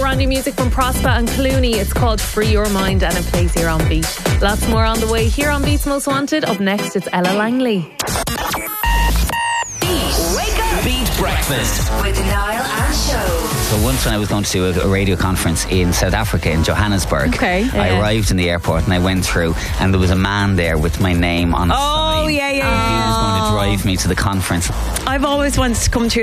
brand new music from Prosper and Clooney. It's called Free Your Mind and it plays here on Beat. Lots more on the way here on Beat's Most Wanted. Up next, it's Ella Langley. Wake up! Beat Breakfast with Niall and Show. So once when I was going to do a radio conference in South Africa, in Johannesburg, I arrived in the airport and I went through and there was a man there with my name on his sign. Yeah. He was going to drive me to the conference. I've always wanted to come to